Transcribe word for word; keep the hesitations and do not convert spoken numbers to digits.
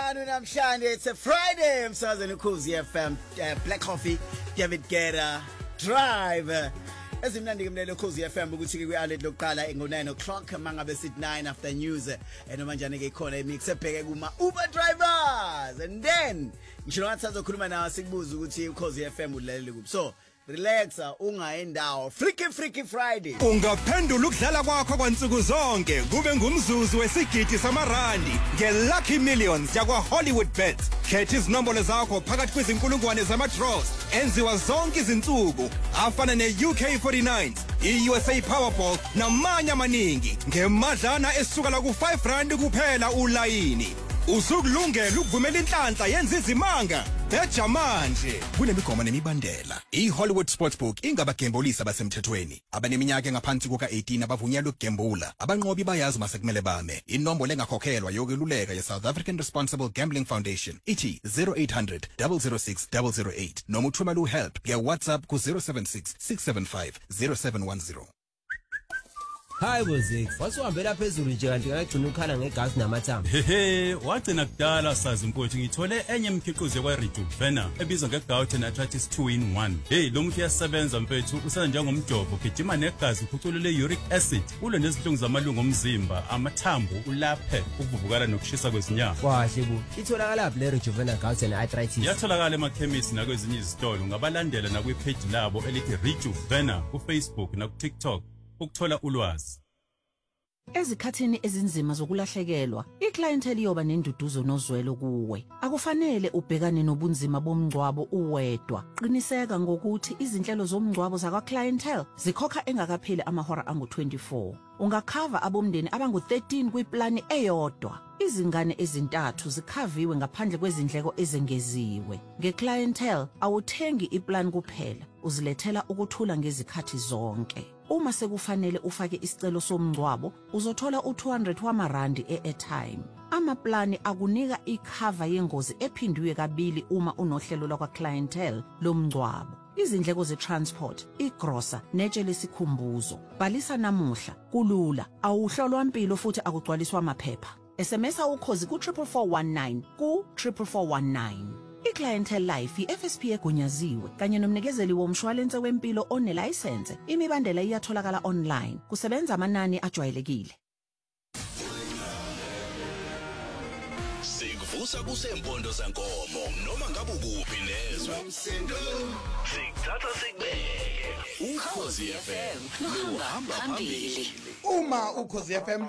Njani namhlanje? It's a Friday. Emsazweni Ukhozi F M, uh, Black Coffee, David Guetta, Drive. Ezimnandi ke mlelo Ukhozi F M ukuthi ke kwi-outlet lokuqala ngo nine o'clock mangabe sit nine after news enoma njani ke khona imix ebheke kuma Uber drivers. And then ngisho ngathi sazokhuluma nawe sikubuza ukuthi Ukhozi F M ulalele kuphi. So relaxa ungayendawo freaky freaky Friday ungaphendula ukudlala kwakho kwansuku zonke kube ngumzuzu wesigidi samarandi ngeLucky Millions yakwa Hollywood Bets. Khetha izinombolo zakho phakathi kwezinkulungwane zama-draws enziwa zonke izinsuku afana ne-U K forty-nine, i-U S A Powerball namanye amaningi ngemadlana esuka la ku-five rand kuphela ulayini. Usukulungela ukuvumela inhlanhla yenza izimanga beja manje kunemigomo nemibandela. I-Hollywood Sportsbook ingabagembulisi abasemthethweni abaneminyaka engaphansi kuka-eighteen abavunyelwe ukugembula. Abanqobi bayazi masekumele bame. Inombolo engakhokhelwa yokweluleka ye-South African Responsible Gambling Foundation ithi zero eight hundred, double zero six, double zero eight noma uthumela uhelp nge-WhatsApp ku zero seven six, six seven five, zero seven one zero. Hi Bozik, wasuhambela phezulu nje kanti ngagcina ukhala ngegas namathambo. Hehe, wagcina kudala sazi mfowethu ngithole enye imikhiqizo kwa Rejuvener ebizwa ngeGout and Arthritis two in one. Hey, lo muthi uyasebenza mfowethu usana njengomjovo, gijima negazi ukhuculule uric acid, ulwe nezinhlungu zamalungu omzimba, amathambo ulaphe ukuvuvukala nokushisa kwezinyawo. Kwahle bu, itholakala le Rejuvener Gout and Arthritis. Yatholakala emakhemisi nakwezinye izitolo, ngabalandela na kwi-page labo elithi Rejuvener ku Facebook na ku TikTok. Ukuthola ulwazi. Ezikhathini ezinzima zokulahlekelwa, iclientele yoba nenduduzo nozwelo kuwe. Akufanele ubhekane nobunzima bomngcwabo uwedwa. Qiniseka ngokuthi izinhlelo zomngcwabo zakwa clientele zikhokha engakapheli amahora angu twenty-four. Ungakhava abomndeni abangu thirteen kwiplani eyodwa. Izingane ezintathu zikhaviwe ngaphandle kwezindleko ezengeziwe. Ngeclientele awuthengi iplan kuphela, uzilethela ukuthula ngezikhathi zonke. Uma sekufanele ufake isicelo somngcwabo, uzothola u two hundred wamarandi e-airtime. Amaplani akunika ikhava yengozi ephindiwe kabili uma unohlelo lakwa clientele lomngcwabo. Izindleko ze-transport, igrosa, netshe lesikhumbuzo. Bhalisa namuhla, kulula, awuhlolwa impilo futhi akugcwaliswa amaphepha. S M S Ukhozi ku triple four one nine ku triple four one nine. I-Clientele Life i-F S P egunyaziwe kanye nomnikezeli womshwalense wempilo onelicense. Imibandela iyatholakala online. Kusebenza amanani ajwayelekile. Sikuvusa kusempondo sankomo noma ngabe ukuphi nezwe. Sikuthatha sikubeke. Ukhozi F M luhamba phambili. uma Ukhozi F M